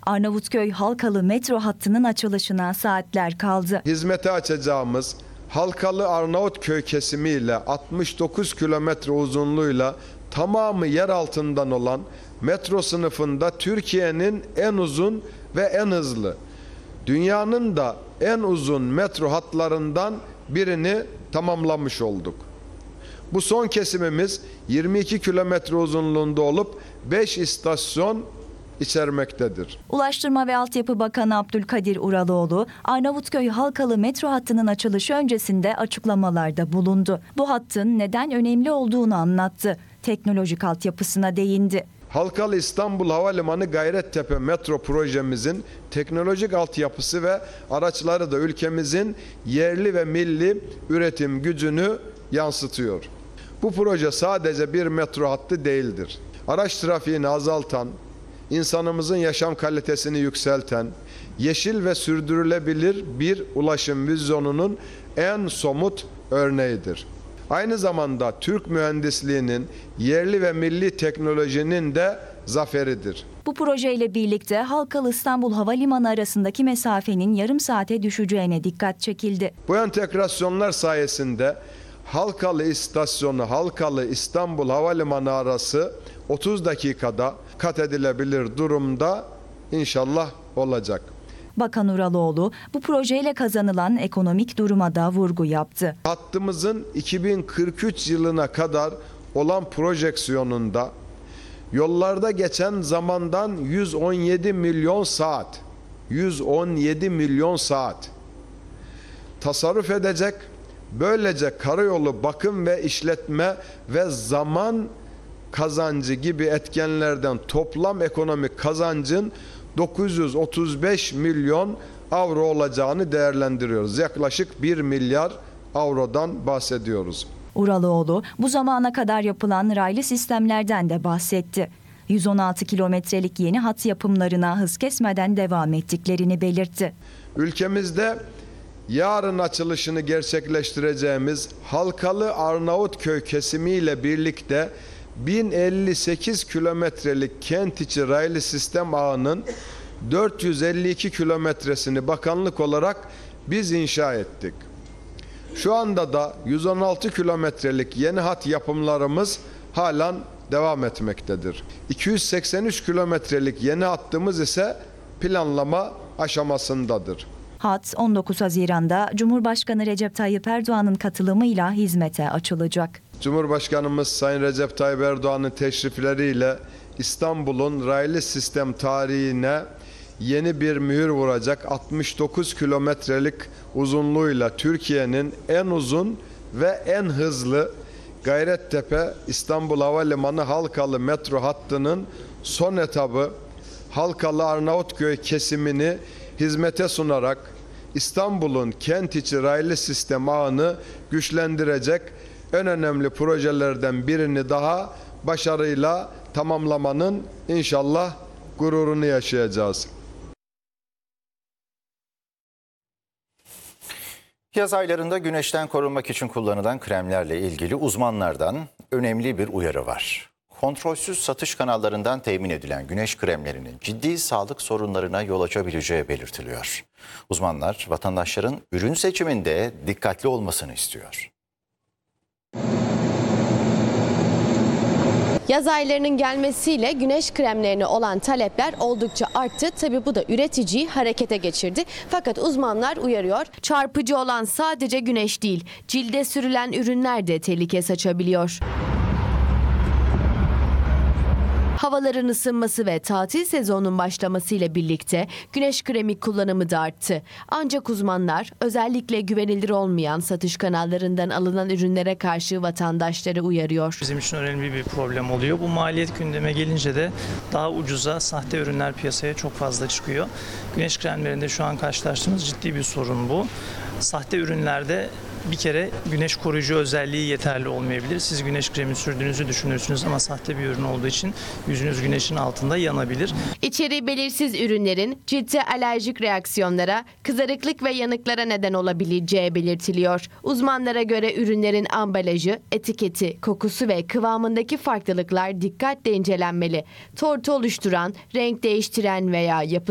Arnavutköy Halkalı metro hattının açılışına saatler kaldı. Hizmete açacağımız Halkalı Arnavutköy kesimiyle 69 kilometre uzunluğuyla tamamı yer altından olan metro sınıfında Türkiye'nin en uzun ve en hızlı, dünyanın da en uzun metro hatlarından birini tamamlamış olduk. Bu son kesimimiz 22 kilometre uzunluğunda olup 5 istasyon içermektedir. Ulaştırma ve Altyapı Bakanı Abdülkadir Uraloğlu, Arnavutköy Halkalı metro hattının açılışı öncesinde açıklamalarda bulundu. Bu hattın neden önemli olduğunu anlattı. Teknolojik altyapısına değindi. Halkalı İstanbul Havalimanı Gayrettepe metro projemizin teknolojik altyapısı ve araçları da ülkemizin yerli ve milli üretim gücünü yansıtıyor. Bu proje sadece bir metro hattı değildir. Araç trafiğini azaltan, insanımızın yaşam kalitesini yükselten, yeşil ve sürdürülebilir bir ulaşım vizyonunun en somut örneğidir. Aynı zamanda Türk mühendisliğinin, yerli ve milli teknolojinin de zaferidir. Bu projeyle birlikte Halkalı İstanbul Havalimanı arasındaki mesafenin yarım saate düşeceğine dikkat çekildi. Bu entegrasyonlar sayesinde Halkalı istasyonu Halkalı İstanbul Havalimanı arası 30 dakikada kat edilebilir durumda inşallah olacak. Bakan Uraloğlu bu projeyle kazanılan ekonomik duruma da vurgu yaptı. Hattımızın 2043 yılına kadar olan projeksiyonunda yollarda geçen zamandan 117 milyon saat tasarruf edecek. Böylece karayolu bakım ve işletme ve zaman kazancı gibi etkenlerden toplam ekonomik kazancın 935 milyon avro olacağını değerlendiriyoruz. Yaklaşık 1 milyar avrodan bahsediyoruz. Uraloğlu bu zamana kadar yapılan raylı sistemlerden de bahsetti. 116 kilometrelik yeni hat yapımlarına hız kesmeden devam ettiklerini belirtti. Ülkemizde yarın açılışını gerçekleştireceğimiz Halkalı Arnavutköy kesimiyle birlikte 1058 kilometrelik kent içi raylı sistem ağının 452 kilometresini bakanlık olarak biz inşa ettik. Şu anda da 116 kilometrelik yeni hat yapımlarımız halen devam etmektedir. 283 kilometrelik yeni hattımız ise planlama aşamasındadır. Hat 19 Haziran'da Cumhurbaşkanı Recep Tayyip Erdoğan'ın katılımıyla hizmete açılacak. Cumhurbaşkanımız Sayın Recep Tayyip Erdoğan'ın teşrifleriyle İstanbul'un raylı sistem tarihine yeni bir mühür vuracak 69 kilometrelik uzunluğuyla Türkiye'nin en uzun ve en hızlı Gayrettepe İstanbul Havalimanı Halkalı metro hattının son etabı Halkalı Arnavutköy kesimini hizmete sunarak İstanbul'un kent içi raylı sistem ağını güçlendirecek en önemli projelerden birini daha başarıyla tamamlamanın inşallah gururunu yaşayacağız. Yaz aylarında güneşten korunmak için kullanılan kremlerle ilgili uzmanlardan önemli bir uyarı var. Kontrolsüz satış kanallarından temin edilen güneş kremlerinin ciddi sağlık sorunlarına yol açabileceği belirtiliyor. Uzmanlar vatandaşların ürün seçiminde dikkatli olmasını istiyor. Yaz aylarının gelmesiyle güneş kremlerine olan talepler oldukça arttı. Tabii bu da üreticiyi harekete geçirdi. Fakat uzmanlar uyarıyor. Çarpıcı olan sadece güneş değil, cilde sürülen ürünler de tehlike saçabiliyor. Havaların ısınması ve tatil sezonunun başlamasıyla birlikte güneş kremi kullanımı da arttı. Ancak uzmanlar özellikle güvenilir olmayan satış kanallarından alınan ürünlere karşı vatandaşları uyarıyor. Bizim için önemli bir problem oluyor. Bu maliyet gündeme gelince de daha ucuza sahte ürünler piyasaya çok fazla çıkıyor. Güneş kremlerinde şu an karşılaştığımız ciddi bir sorun bu. Sahte ürünlerde bir kere güneş koruyucu özelliği yeterli olmayabilir. Siz güneş kremi sürdüğünüzü düşünürsünüz ama sahte bir ürün olduğu için yüzünüz güneşin altında yanabilir. İçeriği belirsiz ürünlerin ciltte alerjik reaksiyonlara, kızarıklık ve yanıklara neden olabileceği belirtiliyor. Uzmanlara göre ürünlerin ambalajı, etiketi, kokusu ve kıvamındaki farklılıklar dikkatle incelenmeli. Tortu oluşturan, renk değiştiren veya yapı